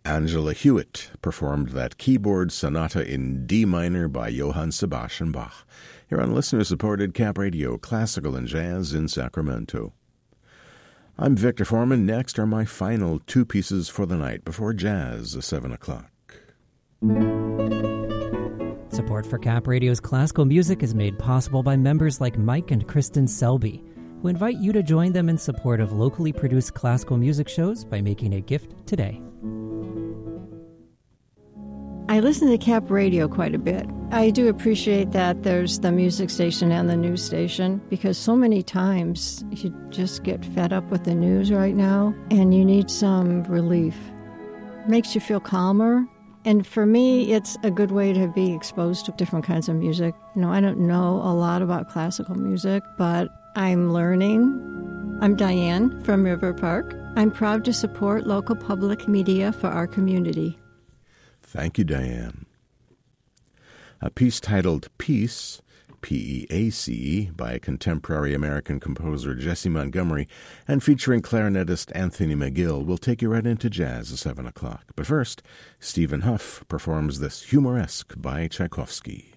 Angela Hewitt performed that keyboard sonata in D minor by Johann Sebastian Bach, here on listener-supported Cap Radio, Classical and Jazz in Sacramento. I'm Victor Foreman. Next are my final two pieces for the night before jazz at 7 o'clock. Support for Cap Radio's classical music is made possible by members like Mike and Kristen Selby, who invite you to join them in support of locally produced classical music shows by making a gift today. I listen to Cap Radio quite a bit. I do appreciate that there's the music station and the news station, because so many times you just get fed up with the news right now and you need some relief. Makes you feel calmer. And for me, it's a good way to be exposed to different kinds of music. You know, I don't know a lot about classical music, but I'm learning. I'm Diane from River Park. I'm proud to support local public media for our community. Thank you, Diane. A piece titled Peace, P-E-A-C-E, by contemporary American composer Jesse Montgomery and featuring clarinetist Anthony McGill will take you right into jazz at 7 o'clock. But first, Stephen Huff performs this Humoresque by Tchaikovsky.